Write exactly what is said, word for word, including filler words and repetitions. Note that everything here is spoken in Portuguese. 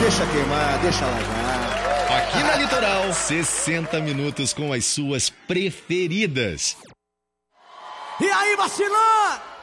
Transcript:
Deixa queimar, deixa largar. Aqui na Litoral, sessenta minutos com as suas preferidas. E aí, vacilão?